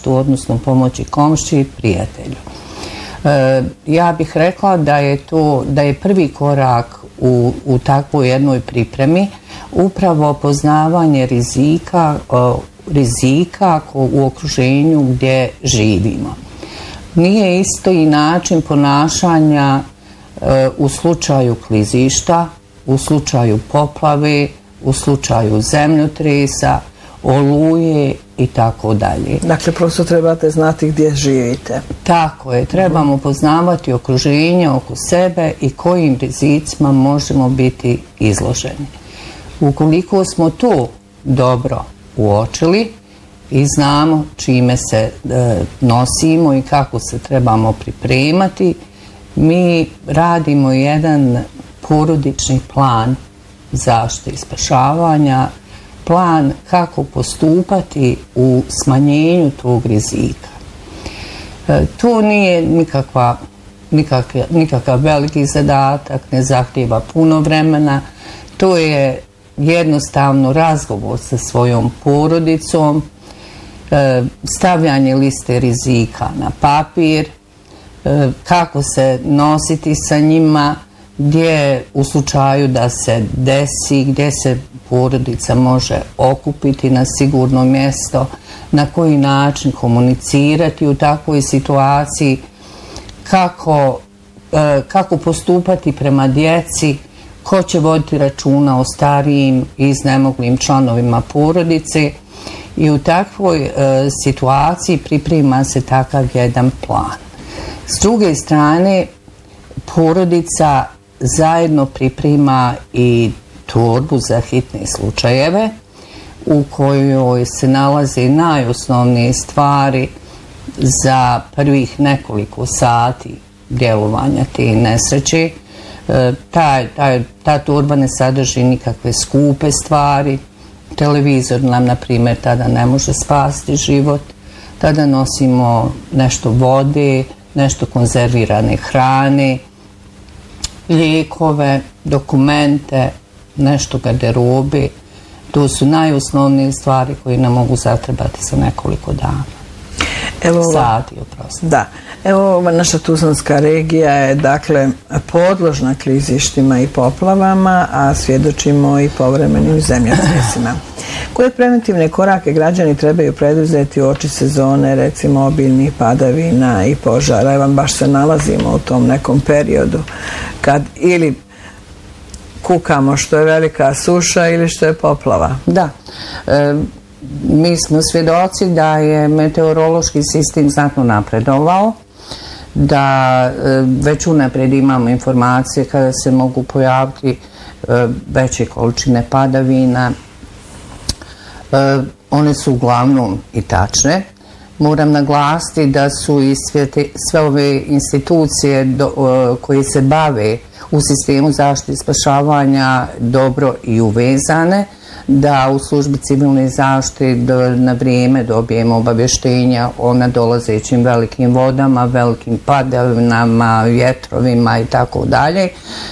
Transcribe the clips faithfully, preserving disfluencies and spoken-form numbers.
bratu, odnosno pomoći komšiji i prijatelju. E, ja bih rekla da je to, da je prvi korak u, u takvoj jednoj pripremi upravo poznavanje rizika, o, rizika u okruženju gdje živimo. Nije isto i način ponašanja e, u slučaju klizišta, u slučaju poplave, u slučaju zemljotresa, oluje i tako dalje. Dakle, prosto trebate znati gdje živite. Tako je, trebamo poznavati okruženje oko sebe i kojim rizicima možemo biti izloženi. Ukoliko smo to dobro uočili i znamo čime se e, nosimo i kako se trebamo pripremati, mi radimo jedan porodični plan zaštite i spašavanja, plan kako postupati u smanjenju tog rizika. E, to nije nikakva, nikakav, nikakav veliki zadatak, ne zahtijeva puno vremena, to je jednostavno razgovor sa svojom porodicom, e, stavljanje liste rizika na papir, e, kako se nositi sa njima, gdje u slučaju da se desi, gdje se porodica može okupiti na sigurno mjesto, na koji način komunicirati u takvoj situaciji, kako, e, kako postupati prema djeci, ko će voditi računa o starijim i iznemoglim članovima porodice i u takvoj e, situaciji priprema se takav jedan plan. S druge strane, porodica zajedno priprema i torbu za hitne slučajeve u kojoj se nalaze najosnovnije stvari za prvih nekoliko sati djelovanja te nesreće. E, ta, ta, ta torba ne sadrži nikakve skupe stvari. Televizor nam, na primjer, tada ne može spasiti život. Tada nosimo nešto vode, nešto konzervirane hrane, lijekove, dokumente, nešto garderobe. To su najosnovnije stvari koje nam mogu zatrebati za nekoliko dana. Evo, Sati, oprosti. Da. Evo, ova naša Tuzlanska regija je, dakle, podložna klizištima i poplavama, a svjedočimo i povremenim zemljotresima. Koje preventivne korake građani trebaju preduzeti uoči sezone, recimo obilnih padavina i požara? Evo, baš se nalazimo u tom nekom periodu kad ili kukamo što je velika suša ili što je poplava. Da. E, mi smo svjedoci da je meteorološki sistem znatno napredovao, da e, već unaprijed imamo informacije kada se mogu pojaviti e, veće količine padavina. E, one su uglavnom i tačne. Moram naglasiti da su i sve, te, sve ove institucije do, e, koje se bave u sistemu zaštite i spašavanja dobro i uvezane, da u službi civilne zaštite na vrijeme dobijemo obavještenja o nadolazećim velikim vodama, velikim padavinama, vjetrovima i tako dalje.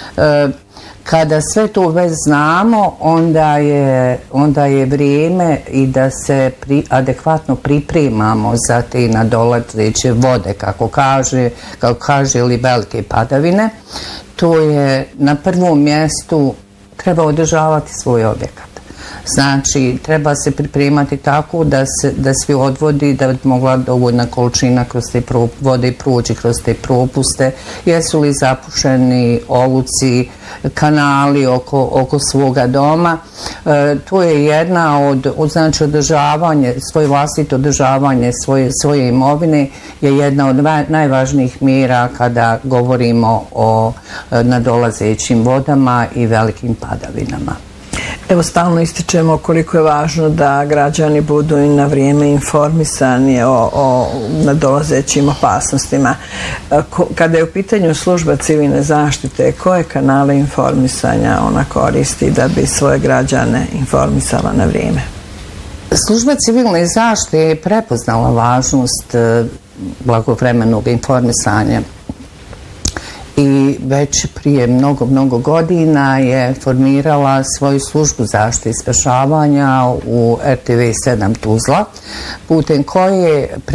Kada sve to već znamo, onda je, onda je vrijeme i da se pri, adekvatno pripremamo za te nadolazeće vode, kako kaže, kako kaže ili velike padavine. To je na prvom mjestu treba održavati svoj objekat. Znači, treba se pripremati tako da se da svi odvodi, da bi mogla dovoljna količina kroz te pro, vode proći kroz te propuste, jesu li zapušeni oluci, kanali oko, oko svoga doma. E, to je jedna od, od znači održavanje, svoje vlastito održavanje svoje, svoje imovine je jedna od va, najvažnijih mjera kada govorimo o e, nadolazećim vodama i velikim padavinama. Evo, stalno ističemo koliko je važno da građani budu i na vrijeme informisani o, o nadolazećim opasnostima. Kada je u pitanju služba civilne zaštite, koje kanale informisanja ona koristi da bi svoje građane informisala na vrijeme? Služba civilne zaštite je prepoznala važnost blagovremenog informisanja i već prije mnogo, mnogo godina je formirala svoju službu zaštite i spašavanja u R T V sedam Tuzla, putem koje